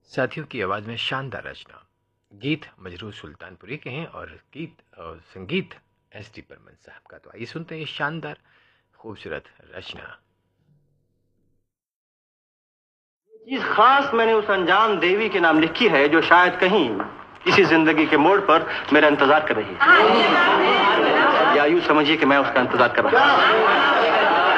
साथियों की आवाज में शानदार रचना। गीत मजरूह सुल्तानपुरी के हैं और गीत और संगीत एस डी बर्मन साहब का। तो आइए सुनते हैं ये शानदार खूबसूरत रचना। चीज खास मैंने उस अनजान देवी के नाम लिखी है जो शायद कहीं किसी जिंदगी के मोड़ पर मेरा इंतजार कर रही है, या यूं समझिए कि मैं उसका इंतजार कर रहा हूं।